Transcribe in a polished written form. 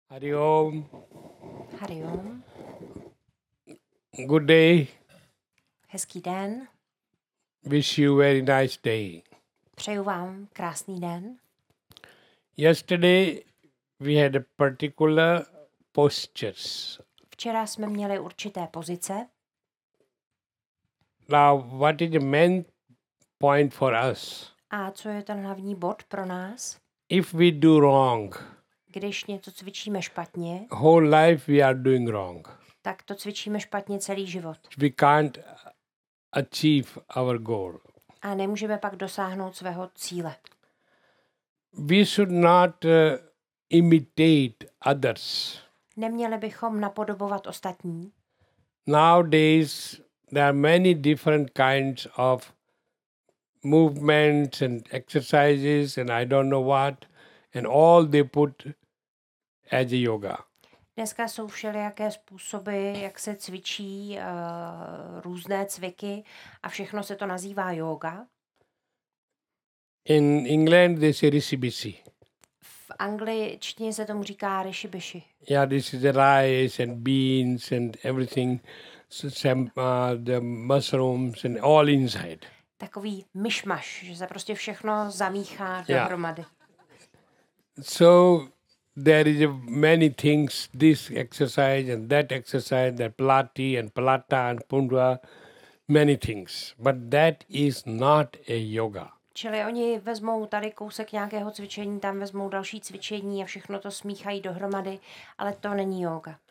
Hari Om. Hari Om. Good day. Hezký den. Wish you very nice day. Přeju vám krásný den. Yesterday we had a particular postures. Včera jsme měli určité pozice. Now, what is the main point for us? A co je ten hlavní bod pro nás? If we do wrong, Když něco cvičíme špatně, whole life we are doing wrong. tak to cvičíme špatně celý život. We can't achieve our goal. A nemůžeme pak dosáhnout svého cíle. We should not imitate others. Neměli bychom napodobovat ostatní. Nowadays, there are many different kinds of movements and exercises and I don't know what, and all they put as a yoga. Dneska jsou všelijaké způsoby, jak se cvičí různé cviky a všechno se to nazývá yoga. In England, they say rishi-bishi. V angličtině se tomu říká rishibishi. Yeah, this is the rice and beans and everything, the mushrooms and all inside. Takový myšmaš, že se prostě všechno zamíchá dohromady. So there is many things, this exercise and that exercise, that plati and palata and pundra, many things. But that is not a yoga. Čili oni vezmou tady kousek nějakého cvičení, tam vezmou další cvičení a všechno to smíchají dohromady, ale to není yoga.